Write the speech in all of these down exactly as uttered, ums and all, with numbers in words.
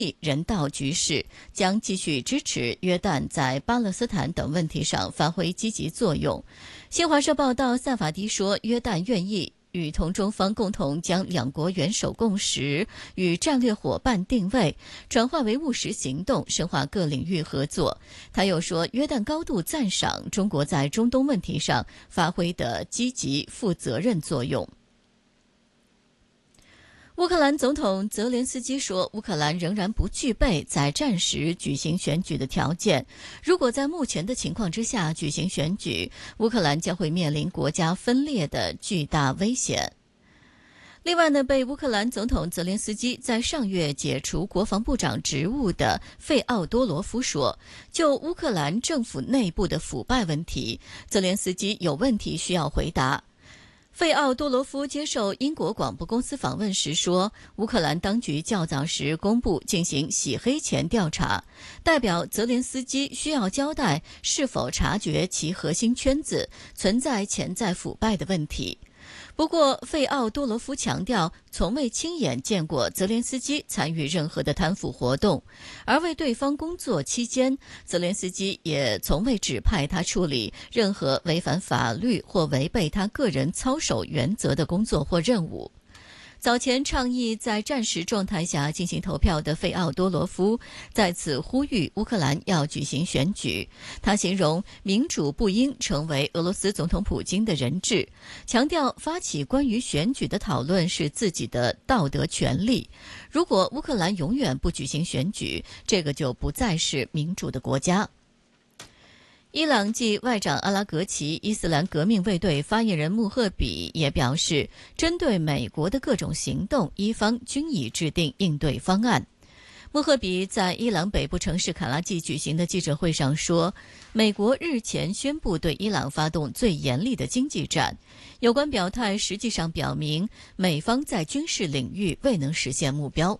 人道局势，将继续支持约旦在巴勒斯坦等问题上发挥积极作用。新华社报道，萨法迪说，约旦愿意与同中方共同将两国元首共识与战略伙伴定位转化为务实行动，深化各领域合作。他又说，约旦高度赞赏中国在中东问题上发挥的积极负责任作用。乌克兰总统泽连斯基说，乌克兰仍然不具备在战时举行选举的条件。如果在目前的情况之下举行选举，乌克兰将会面临国家分裂的巨大危险。另外呢，被乌克兰总统泽连斯基在上月解除国防部长职务的费奥多罗夫说，就乌克兰政府内部的腐败问题，泽连斯基有问题需要回答。费奥多罗夫接受英国广播公司访问时说，乌克兰当局较早时公布进行洗黑钱调查，代表泽连斯基需要交代是否察觉其核心圈子存在潜在腐败的问题。不过，费奥多罗夫强调，从未亲眼见过泽连斯基参与任何的贪腐活动，而为对方工作期间，泽连斯基也从未指派他处理任何违反法律或违背他个人操守原则的工作或任务。早前倡议在战时状态下进行投票的费奥多罗夫再次呼吁乌克兰要举行选举。他形容民主不应成为俄罗斯总统普京的人质，强调发起关于选举的讨论是自己的道德权利。如果乌克兰永远不举行选举，这个就不再是民主的国家。伊朗继外长阿拉格齐，伊斯兰革命卫队发言人穆赫比也表示，针对美国的各种行动，伊方均已制定应对方案。穆赫比在伊朗北部城市卡拉季举行的记者会上说，美国日前宣布对伊朗发动最严厉的经济战，有关表态实际上表明美方在军事领域未能实现目标。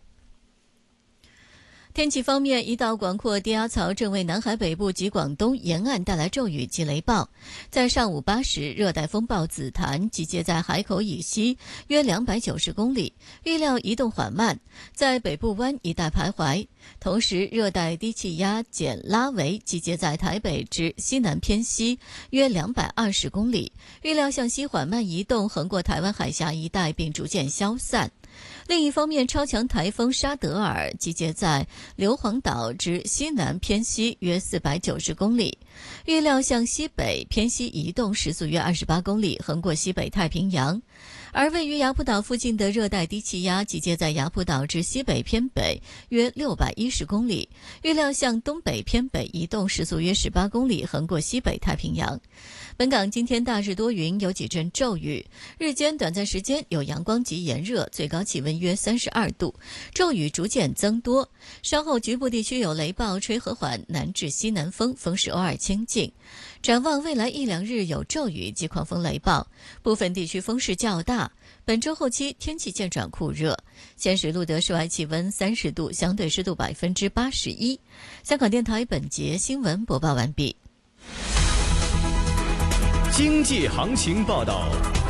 天气方面，一道广阔低压槽正为南海北部及广东沿岸带来骤雨及雷暴。在上午八时，热带风暴紫檀集结在海口以西约两百九十公里，预料移动缓慢，在北部湾一带徘徊。同时，热带低气压简拉维集结在台北至西南偏西约两百二十公里，预料向西缓慢移动，横过台湾海峡一带并逐渐消散。另一方面，超强台风沙德尔集结在硫磺岛至西南偏西约四百九十公里，预料向西北偏西移动，时速约二十八公里，横过西北太平洋。而位于雅浦岛附近的热带低气压集结在雅浦岛至西北偏北约六百一十公里，预料向东北偏北移动，时速约十八公里，横过西北太平洋。本港今天大致多云，有几阵骤雨，日间短暂时间有阳光及炎热，最高气温约三十二度，骤雨逐渐增多，稍后局部地区有雷暴，吹和缓南至西南风，风势偶尔清劲。展望未来一两日有骤雨及狂风雷暴，部分地区风势较大。本周后期天气渐转酷热，现时录得室外气温三十度，相对湿度百分之八十一。香港电台本节新闻播报完毕。 经济行情报道。